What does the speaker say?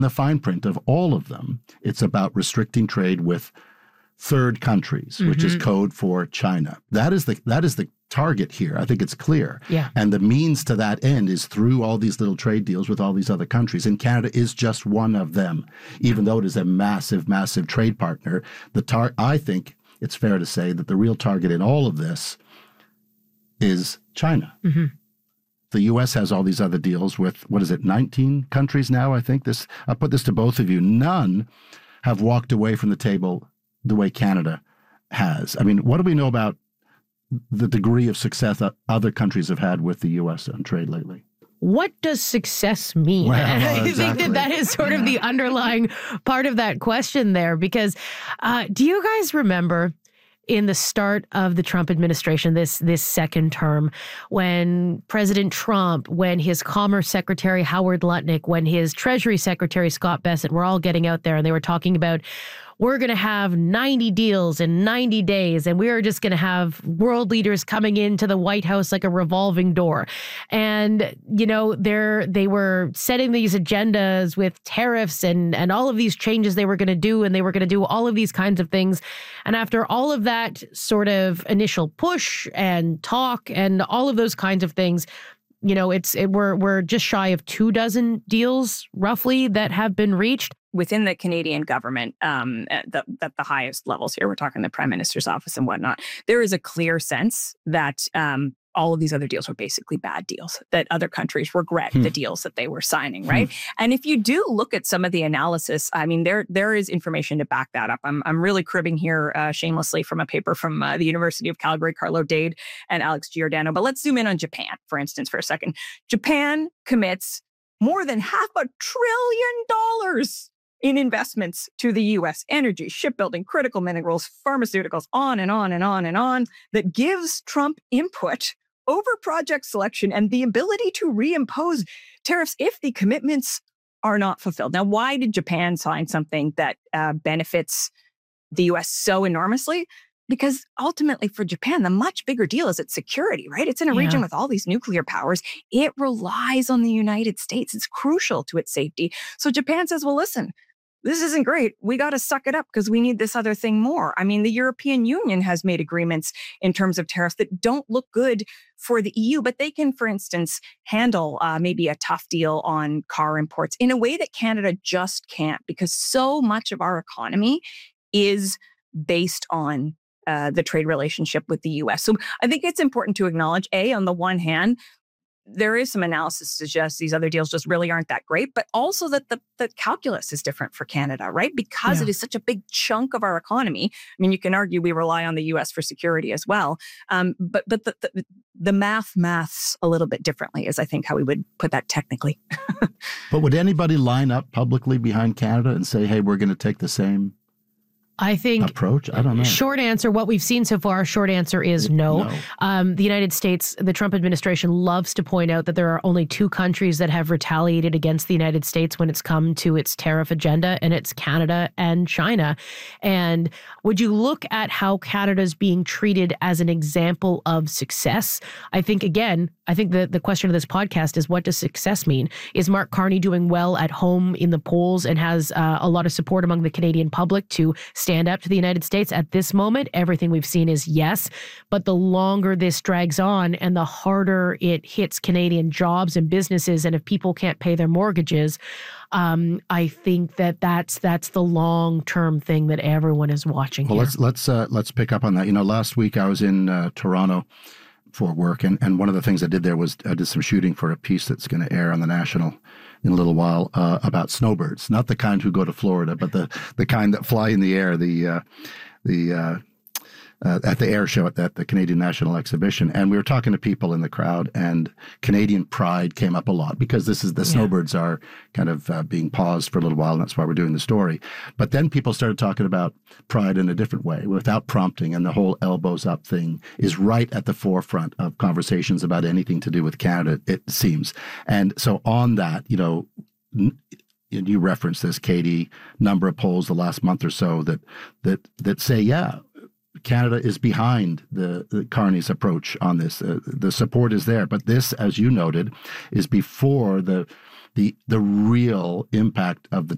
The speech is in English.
The fine print of all of them, it's about restricting trade with third countries, which is code for China. That is the target here. I think it's clear. Yeah. And the means to that end is through all these little trade deals with all these other countries. And Canada is just one of them, even though it is a massive, massive trade partner. I think it's fair to say that the real target in all of this is China. The U.S. has all these other deals with, 19 countries now, I think. I'll put this to both of you. None have walked away from the table the way Canada has. I mean, what do we know about the degree of success that other countries have had with the U.S. on trade lately? What does success mean? Well, and I exactly. think that is sort of the underlying part of that question there, because do you guys remember in the start of the Trump administration, this second term, when President Trump, when his Commerce Secretary Howard Lutnick, when his Treasury Secretary Scott Bessent were all getting out there and they were talking about, we're going to have 90 deals in 90 days, and we're just going to have world leaders coming into the White House like a revolving door. And, you know, they were setting these agendas with tariffs and all of these changes they were going to do, and they were going to do all of these kinds of things. And after all of that sort of initial push and talk and all of those kinds of things, you know, we're just shy of 24 deals roughly that have been reached. Within the Canadian government, at the highest levels here, we're talking the Prime Minister's office and whatnot, there is a clear sense that all of these other deals were basically bad deals, that other countries regret the deals that they were signing, right? And if you do look at some of the analysis, I mean, there is information to back that up. I'm really cribbing here shamelessly from a paper from the University of Calgary, Carlo Dade and Alex Giordano. But let's zoom in on Japan, for instance, for a second. Japan commits more than $500 billion in investments to the U.S. energy, shipbuilding, critical minerals, pharmaceuticals, on and on and on and on, that gives Trump input over project selection and the ability to reimpose tariffs if the commitments are not fulfilled. Now, why did Japan sign something that benefits the U.S. so enormously? Because ultimately for Japan, the much bigger deal is its security, right? It's in a region with all these nuclear powers. It relies on the United States. It's crucial to its safety. So Japan says, well, listen, this isn't great. We got to suck it up because we need this other thing more. I mean, the European Union has made agreements in terms of tariffs that don't look good for the EU, but they can, for instance, handle maybe a tough deal on car imports in a way that Canada just can't, because so much of our economy is based on the trade relationship with the U.S. So I think it's important to acknowledge, on the one hand, there is some analysis to suggest these other deals just really aren't that great, but also that the calculus is different for Canada, right? Because it is such a big chunk of our economy. I mean, you can argue we rely on the U.S. for security as well. But the maths a little bit differently is, I think, how we would put that technically. But would anybody line up publicly behind Canada and say, hey, we're going to take the same I think approach? I don't know. Short answer, what we've seen so far, short answer is no. The United States, the Trump administration loves to point out that there are only two countries that have retaliated against the United States when it's come to its tariff agenda, and it's Canada and China. And would you look at how Canada's being treated as an example of success? I think, again, the question of this podcast is, what does success mean? Is Mark Carney doing well at home in the polls and has a lot of support among the Canadian public to stand up to the United States? At this moment, everything we've seen is yes. But the longer this drags on and the harder it hits Canadian jobs and businesses, and if people can't pay their mortgages, I think that's the long-term thing that everyone is watching. Well, here. let's pick up on that. You know, last week I was in Toronto for work, and one of the things I did there was I did some shooting for a piece that's going to air on the National in a little while about snowbirds, not the kind who go to Florida, but the kind that fly in the air. At the air show at the Canadian National Exhibition. And we were talking to people in the crowd, and Canadian pride came up a lot because the snowbirds are kind of being paused for a little while, and that's why we're doing the story. But then people started talking about pride in a different way without prompting, and the whole elbows up thing is right at the forefront of conversations about anything to do with Canada, it seems. And so on that, you know, you referenced this, Katie, number of polls the last month or so that say, Canada is behind the Carney's approach on this. The support is there, but this, as you noted, is before the real impact of the